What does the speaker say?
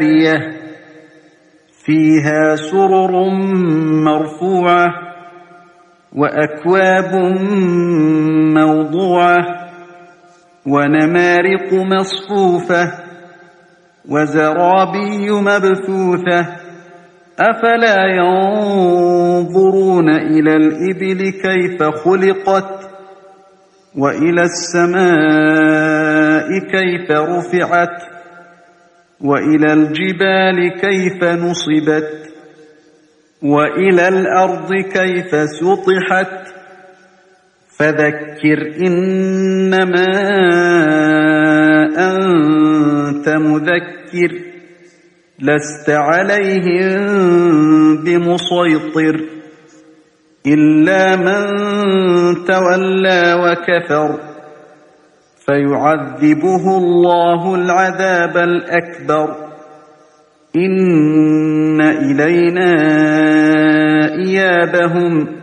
فيها سرر مرفوعة وأكواب موضوعة ونمارق مصفوفة وزرابي مبثوثة أفلا ينظرون إلى الإبل كيف خلقت وإلى السماء كيف رفعت وإلى الجبال كيف نصبت وإلى الأرض كيف سطحت فذكر إنما أنت مذكر لست عليهم بمسيطر إلا من تولى وكفر فيعذبه الله العذاب الأكبر إن إلينا إيابهم